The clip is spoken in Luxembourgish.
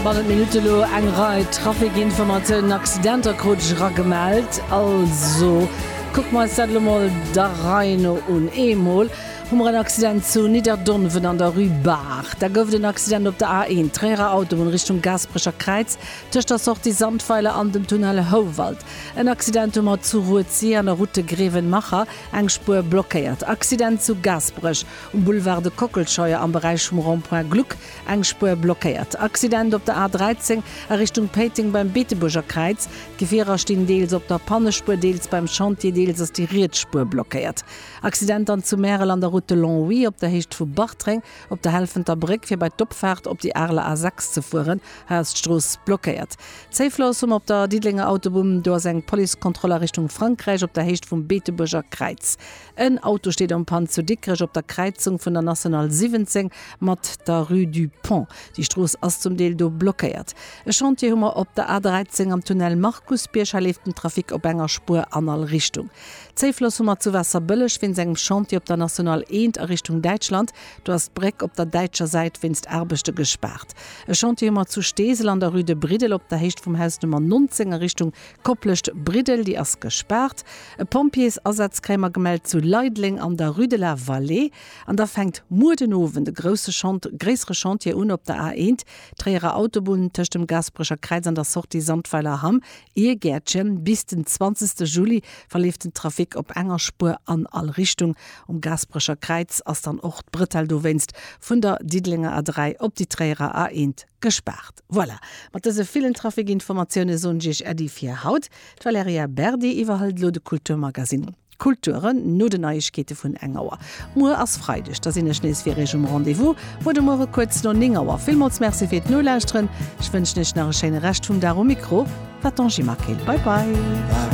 Minutelo eng Rei Trafikinformationun Accidenterkrutsch ragemeldt. Also guck mal mal da rein und Emol. Hummer ein Accident zu Niederdunven an der Rue Bach. Da gouf den Accident op der A1 Träger Auto in Richtung Gasbrecher Kreiz töcht das auch die Sandpfeile an dem Tunnel Howald. Ein Accident mat zu Ruezi an der Route Grevenmacher eng Spur blockiert. Accident zu Gasbrech Boulevard de Kockelscheuer am Bereich vom Rond-Point Gluck eng Spur blockiert. Accident op der A13 Richtung Peting beim Beeteburger Kreiz. Gefährer stehen Deels op der Pannespur Deels beim Chantier Deels ist die Riedspur blockiert. Accident an zu Mährel an der Route Longwy op der Hecht vu Bartring op der Helfenter Brick fir bei Topfahrt op die Erle A6 zu fuhren, Stroß blockiert. Zeiflossum op der Diedlinger Autobahn do seg Polikontroller Richtung Frankreich op der Hecht vum Beeteburger Kreiz. Ein Auto steht am Pan zu Dickrich op der Kreizung vun der National 17 mat der Rue du Pont. Die Stroß ass zum Deel do blockiert. E Chantierhummer op der A13 am Tunnel Markusbiercher lief den Trafik op enger Spur an all Richtung. Zeiflossummer zu Wasserbëllech vin segem Chantier op der National 1 Richtung Deutschland, du hast Breck op der deutscher Seite winst Erbechte gespart. E Chantiermmer zu Stesel an der Rue de Bridel op der Hecht vom Haus Nummer 19 Richtung Kopplecht Bridel, die as gespart. E Pompiers Ersatzkrämer gemeldet zu Leidling an der Rue de la Vallée. An der fängt Murdenoven de gräsere Chantier un op der A1, Träger Autobahn töcht dem Gasbrecher Kreis an der Sortie Sandpfeiler Hamm, ihr Gärtchen bis den 20. Juli verlief den Trafik op enger Spur an all Richtung Gasbrecher Kreiz ass dann ocht Brittel du wennst vun der Diedlinger A3 op die Träger A1 gespart. Voilà. Mat dese vielen Trafikinformationune so jich die 4 Haut, Valeria Berdi iwwerhalt lo de Kulturmagasin. Kulturen no de Neuigkete vun Engauer. Mo ass freidech, da sinn schneesfirregem Rendevous, wo de morwe kurz no Ningauer Filmmods Merzi fir no lästren. Ich wünsch nech nach Schene recht vum Daro Mikro, Vatangi Markel. Bye bye.